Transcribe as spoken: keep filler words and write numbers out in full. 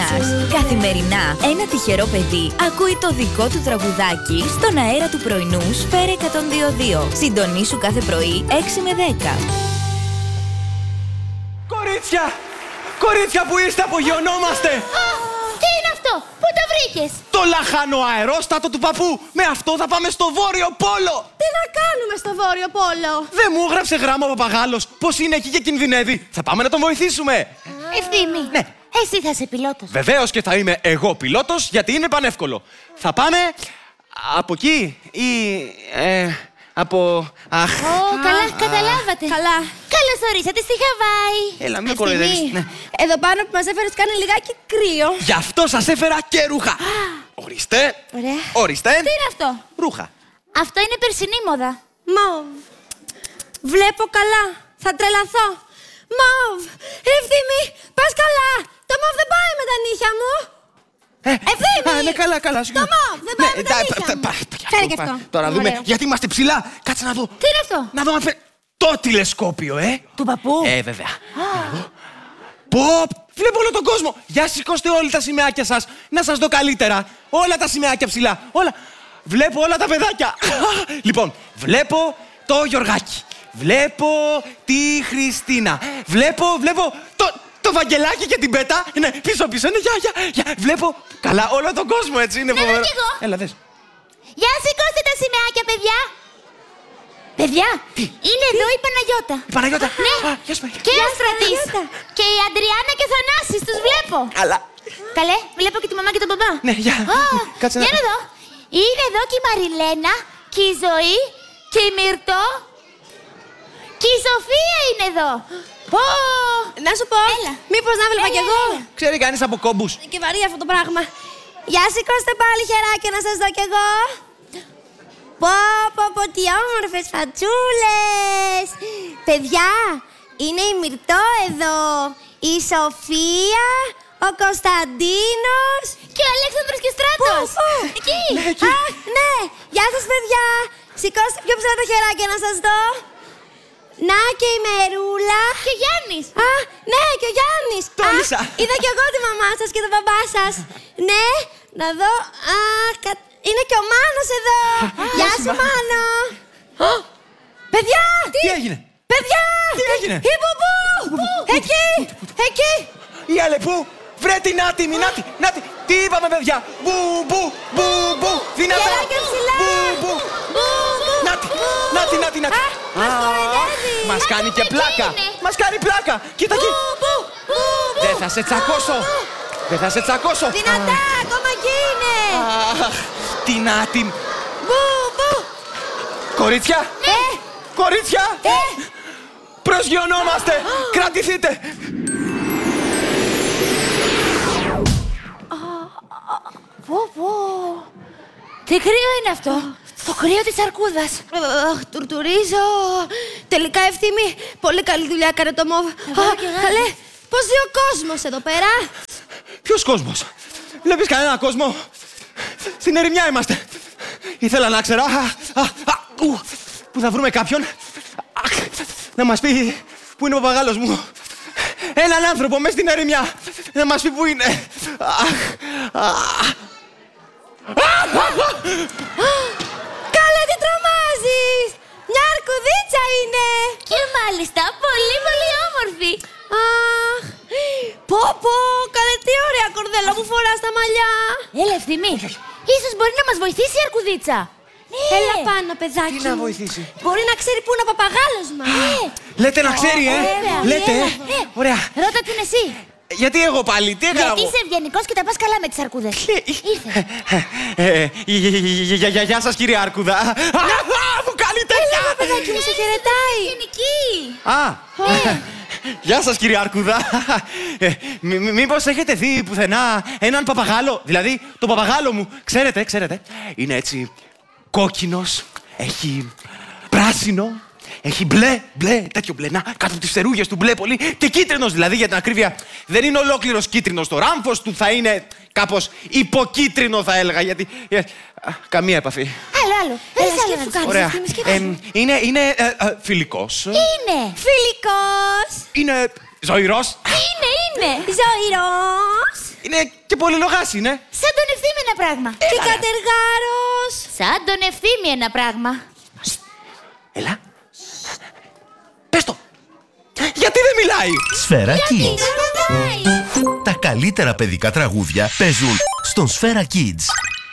Αθηνάς. Καθημερινά, ένα τυχερό παιδί ακούει το δικό του τραγουδάκι στον αέρα του πρωινού Σφαίρα εκατόν δύο κόμμα δύο. Συντονίσου κάθε πρωί έξι με δέκα. Κορίτσια! Κορίτσια που είστε, απογειωνόμαστε! Τι είναι αυτό, πού το βρήκες? Το λαχάνο αερόστατο του παππού! Με αυτό θα πάμε στο Βόρειο Πόλο! Τι να κάνουμε στο Βόρειο Πόλο? Δεν μου έγραψε γράμμα ο παπαγάλος πως είναι εκεί και κινδυνεύει. Θα πάμε να τον βοηθήσουμε. Ευθύμη, Ναι. εσύ θα είσαι πιλότος. Βεβαίως και θα είμαι εγώ πιλότος, γιατί είναι πανεύκολο. Θα πάμε από εκεί ή ε, από... Αχ... Ω, καλά, καταλάβατε. Καλά. Καλώς ορίσατε στη Χαβάη. Έλα, μην κοροϊδεύεις. Ευθύμη, Ναι. εδώ πάνω που μας έφερες κάνει λιγάκι κρύο. Γι' αυτό σας έφερα και ρούχα. Ορίστε. Ωραία. Ορίστε. Τι είναι αυτό? Ρούχα. Αυτό είναι περσινή μόδα. Μοβ. Βλέπω καλά. Θα τρελαθώ. Μοβ. Ευθύμη, πας καλά. Το μοβ δεν πάει με τα νύχια μου. Ε, Ευθύμη! Α, ναι, καλά, καλά. Το μοβ δεν πάει με τα νύχια μου. Φέρε και αυτό. Τώρα να δούμε, Ωραίο. γιατί είμαστε ψηλά. Κάτσε να δω. Τι είναι αυτό? Να δω αν φέρει. Το τηλεσκόπιο, ε. Του παππού. Ε, βέβαια. Πω, βλέπω όλο τον κόσμο. Για σηκώστε όλοι τα σημαίακια σας. Να σας δω καλύτερα. Όλα τα σημαίακια ψηλά. Όλα. Βλέπω όλα τα παιδάκια. Λοιπόν, βλέπω το Γιωργάκι. Βλέπω τη Χριστίνα. Βλέπω, βλέπω το, το Βαγγελάκι και την Πέτα. Ναι, πίσω πίσω. Ναι, για, για, για. Βλέπω. Καλά, όλο τον κόσμο έτσι είναι Να δω φοβερό. κι εγώ. Έλα, δες. Για σηκώστε τα σημαίακια, παιδιά. Παιδιά, είναι εδώ η Παναγιώτα. Η Παναγιώτα. Ναι. Α, γεια σου, Παναγιώτα. Και ο Στρατής. Παναγιώτα. Και η Αντριάννα και ο Θανάσης, τους βλέπω. Καλά. Καλέ, βλέπω και τη μαμά και τον μπαμπά. Ναι, για. Α, Κάτσε να- για να δω. Είναι εδώ και η Μαριλένα και η Ζωή και η Μυρτώ. Και η Σοφία είναι εδώ. Πω. Να σου πω, Έλα. μήπως να βλέπα Έλα, κι εγώ. έλα. Ξέρει κανείς από κόμπους. Και βαρύ αυτό το πράγμα. Για σηκώστε πάλι χεράκια να σας δω κι εγώ. Πω, πω, πω, τι όμορφες φατσούλες. Παιδιά, είναι η Μυρτώ εδώ, η Σοφία, ο Κωνσταντίνος. Και ο Αλέξανδρος και ο Στράτος. Πού, πού? Εκεί. Α, ναι. Γεια σας, παιδιά. Σηκώστε πιο ψηλά τα χεράκια να σας δω. Να και η Μερούλα. Και ο Γιάννης. Α, ναι, και ο Γιάννης. Τόλισα. Α, είδα κι εγώ τη μαμά σας και τον μπαμπά σας. Ναι, να δω. Α, κα- είναι και ο Μάνος εδώ. Γεια σου, Μάνο. Μάνο. Παιδιά! Τι έγινε? Παιδιά! Τι έγινε? Η Μπουμπού! Εκεί! Εκεί! Η Αλεπού, βρε την άτιμη, νάτι, νάτι. Τι είπαμε, παιδιά. Μπου, μπου, μπου, μπου. Δυνατά. Χεράκια ψηλά! Μπου, μπου. Μπου, μπου. Νάτι, νάτι, νάτι, νάτι. Α, μας κοροϊδεύει. Μας κάνει και εκεί πλάκα. είναι. Μας κάνει πλάκα. Κοίτα εκεί. Μπου, μπου, μπου, μπου. Δεν θα σε τσακώσω. Δεν θα σε τσακώσω. Δυνατά, ακόμα εκεί είναι. Αχ, την άτιμη. Μπου, μπου. Κορίτσια. Ε, Κορίτσια. ε. Προσγειωνόμαστε. Κρατηθείτε. Πω, πω. Τι κρύο είναι αυτό. Το κρύο της αρκούδας. Αχ, τουρτουρίζω. Τελικά, Ευθύμη, πολύ καλή δουλειά έκανε το μοβ. Εγώ Α, και εγώ. Καλέ, πώς ζει ο κόσμος εδώ πέρα. Ποιος κόσμος? Βλέπεις κανένα κόσμο? Στην ερημιά είμαστε. Ήθελα να ξέρω. Α, α, α, ου, που θα βρούμε κάποιον. Αχ, να μας πει πού είναι ο παπαγάλος μου. Έναν άνθρωπο μες στην ερημιά. Να μας πει πού είναι. Αχ, αχ. Καλέ, τι τρομάζεις. Μια αρκουδίτσα είναι. Και μάλιστα πολύ πολύ όμορφη. Αχ, πω πω, καλέ, τι ωραία κορδέλα που φοράς στα μαλλιά. Έλα, Ευθύμη. Ίσως μπορεί να μας βοηθήσει η αρκουδίτσα. Ναι. Έλα πάνω, παιδάκι Τι να μου. βοηθήσει? Μπορεί να ξέρει πού είναι ο παπαγάλος μας. Ε, Λέτε να ξέρει, ε. Ωραία. Λέτε, ε. Ε, Ωραία. Ρώτα την εσύ. Γιατί εγώ πάλι, τι έκανα Γιατί εγώ? είσαι ευγενικός και τα πας καλά με τις αρκούδες. Ήρθε. Ε, ε, γεια- γεια- Γεια σας, κύριε Άρκουδα. Α, μου κάνει τέτοια. Παιδάκι μου, σε χαιρετάει. Ευγενική. Α, γεια σας, κύριε Άρκουδα. Ε, μη- μη- Μήπως έχετε δει πουθενά έναν παπαγάλο? Δηλαδή, το παπαγάλο μου, ξέρετε, ξέρετε, είναι έτσι κόκκινος, έχει πράσινο, έχει μπλε, μπλε, τέτοιο μπλε, να, κάτω από τις φτερούγες του μπλε πολύ και κίτρινος δηλαδή, για την ακρίβεια. Δεν είναι ολόκληρος κίτρινος, το ράμφος του θα είναι κάπως υποκίτρινο, θα έλεγα, γιατί... ε, α, καμία επαφή. Άλλο, άλλο. Έλα, Δες άλλο να σκέψου της κάτι. πω. Ωραία. Ευθύμη, σκέψου. Εμ, είναι είναι ε, ε, φιλικός. Είναι. Φιλικός. Είναι ζωηρός. Είναι, είναι. Ζωηρός. Είναι και πολυλογάς είναι. Σαν τον Ευθύμη ένα πράγμα. Και Κατεργάρος. Σαν τον Ευθύμη ένα πράγμα. Έλα. Πες το. Γιατί δεν μιλάει? Σφαίρα Kids. Δεν μιλάει. Τα καλύτερα παιδικά τραγούδια παίζουν στον Σφαίρα Kids.